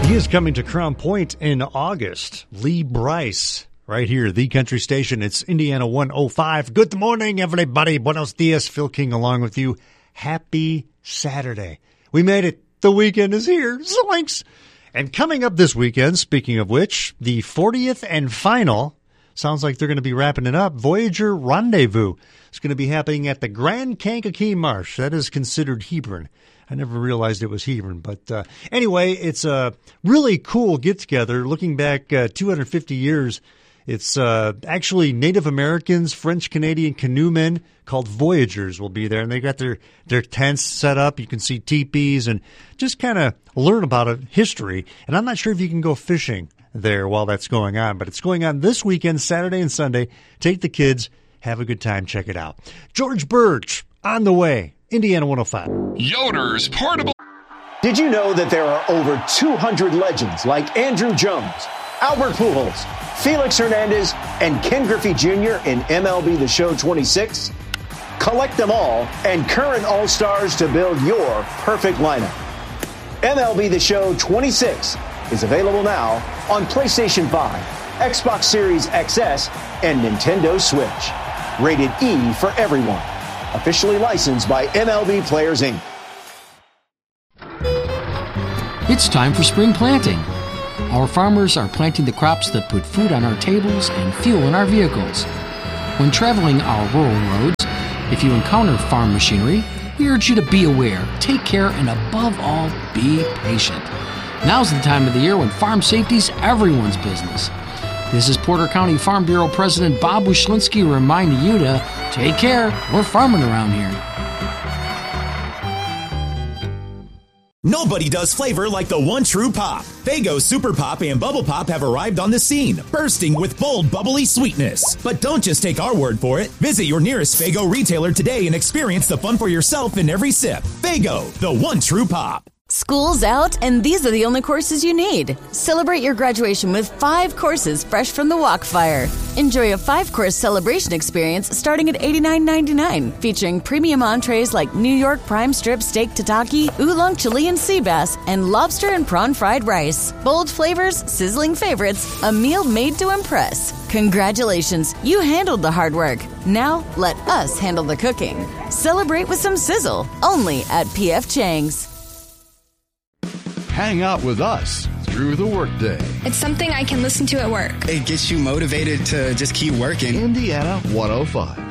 He is coming to Crown Point in August. Lee Brice, right here, the country station. It's Indiana 105. Good morning, everybody. Buenos dias. Phil King along with you. Happy Saturday. We made it. The weekend is here. Zoinks. And coming up this weekend, speaking of which, the 40th and final, sounds like they're going to be wrapping it up, Voyager Rendezvous. It's going to be happening at the Grand Kankakee Marsh. That is considered Hebron. I never realized it was Hebron. But anyway, it's a really cool get-together. Looking back 250 years, it's actually Native Americans, French-Canadian canoemen called Voyagers will be there. And they got their tents set up. You can see teepees and just kind of learn about a history. And I'm not sure if you can go fishing there while that's going on. But it's going on this weekend, Saturday and Sunday. Take the kids. Have a good time. Check it out. George Birch on the way. Indiana 105. Yoder's Portable. Did you know that there are over 200 legends like Andrew Jones, Albert Pujols, Felix Hernandez, and Ken Griffey Jr. in MLB The Show 26? Collect them all and current All-Stars to build your perfect lineup. MLB The Show 26 is available now on PlayStation 5, Xbox Series XS, and Nintendo Switch. Rated E for everyone. Officially licensed by MLB Players, Inc. It's time for spring planting. Our farmers are planting the crops that put food on our tables and fuel in our vehicles. When traveling our rural roads, if you encounter farm machinery, we urge you to be aware, take care, and above all, be patient. Now's the time of the year when farm safety's everyone's business. This is Porter County Farm Bureau President Bob Wyszynski reminding you to take care. We're farming around here. Nobody does flavor like the one true pop. Faygo Super Pop and Bubble Pop have arrived on the scene, bursting with bold, bubbly sweetness. But don't just take our word for it. Visit your nearest Faygo retailer today and experience the fun for yourself in every sip. Faygo, the one true pop. School's out, and these are the only courses you need. Celebrate your graduation with 5 courses fresh from the Walkfire. Enjoy a 5-course celebration experience starting at $89.99, featuring premium entrees like New York prime strip steak tataki, oolong Chilean sea bass, and lobster and prawn fried rice. Bold flavors, sizzling favorites, a meal made to impress. Congratulations, you handled the hard work. Now, let us handle the cooking. Celebrate with some sizzle, only at P.F. Chang's. Hang out with us through the workday. It's something I can listen to at work. It gets you motivated to just keep working. Indiana 105.